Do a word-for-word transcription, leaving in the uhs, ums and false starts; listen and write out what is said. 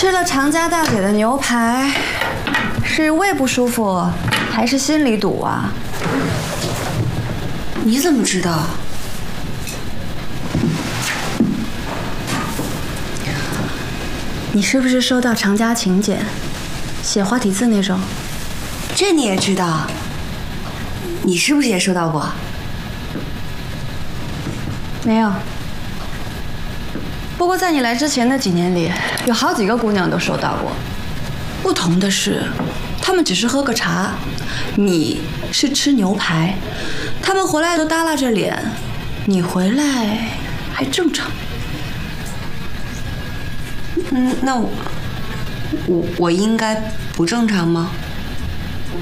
吃了常家大姐的牛排，是胃不舒服，还是心里堵啊？ 你怎么知道？ 你是不是收到常家请柬，写花体字那种？ 这你也知道？你是不是也收到过？ 没有。不过在你来之前的几年里，有好几个姑娘都收到过。不同的是，她们只是喝个茶，你是吃牛排。她们回来都耷拉着脸，你回来还正常。 嗯，那我我我应该不正常吗？